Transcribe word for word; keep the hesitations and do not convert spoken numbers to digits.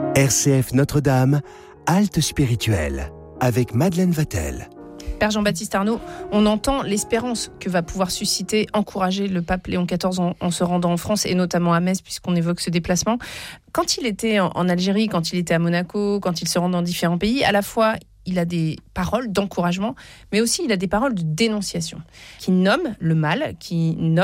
R C F Notre-Dame, halte spirituelle, avec Madeleine Vatel. Père Jean-Baptiste Arnaud, on entend l'espérance que va pouvoir susciter, encourager le pape Léon quatorze en, en se rendant en France et notamment à Metz, puisqu'on évoque ce déplacement. Quand il était en, en Algérie, quand il était à Monaco, quand il se rend dans différents pays, à la fois il a des paroles d'encouragement, mais aussi il a des paroles de dénonciation, qui nomment le mal, qui nomment